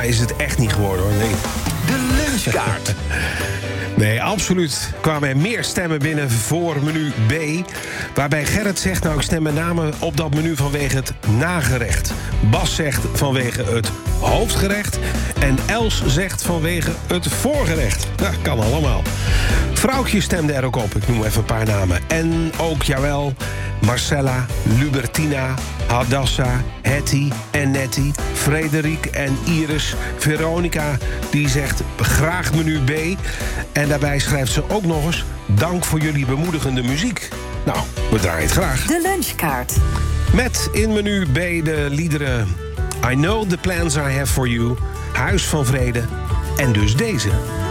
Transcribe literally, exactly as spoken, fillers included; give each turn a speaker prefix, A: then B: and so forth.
A: A is het echt niet geworden, hoor. Nee.
B: De lunchkaart.
A: Nee, absoluut. Kwamen er meer stemmen binnen voor menu B. Waarbij Gerrit zegt, nou, ik stem met name op dat menu vanwege het nagerecht. Bas zegt vanwege het hoofdgerecht. En Els zegt vanwege het voorgerecht. Nou, kan allemaal. Vrouwtje stemde er ook op, ik noem even een paar namen. En ook, jawel, Marcella, Lubertina, Hadassa, Hetty en Nettie, Frederik en Iris. Veronica, die zegt graag menu B. En daarbij schrijft ze ook nog eens, dank voor jullie bemoedigende muziek. Nou, we draaien het graag.
C: De lunchkaart.
A: Met in menu B de liederen I Know the Plans I Have For You, Huis van Vrede en dus deze.